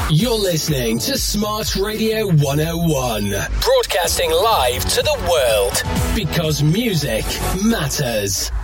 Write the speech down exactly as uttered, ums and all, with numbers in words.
You're listening to Smart Radio one oh one, broadcasting live to the world because music matters.